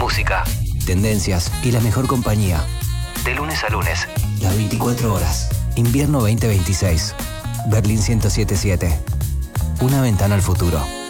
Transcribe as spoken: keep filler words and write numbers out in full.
música, tendencias y la mejor compañía. De lunes a lunes, las veinticuatro horas. Invierno veinte veintiséis. Berlín ciento siete punto siete. Una ventana al futuro.